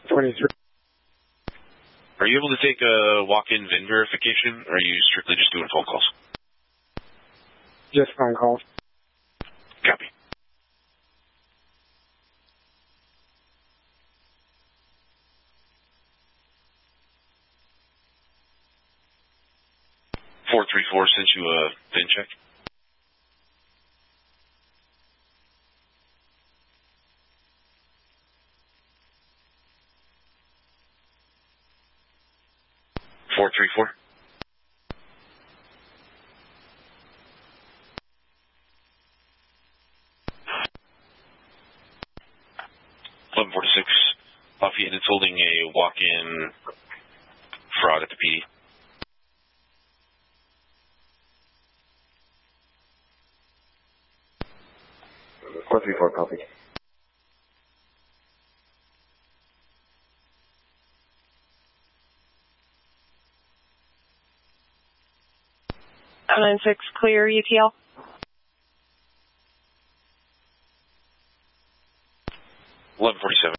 23. Are you able to take a walk-in VIN verification, or are you strictly just doing phone calls? Just phone calls. Copy. .434 sent you a VIN check. .434. .1146. Lafayette is holding a walk-in fraud at the PD. .434, copy. .996, clear UTL. 1147.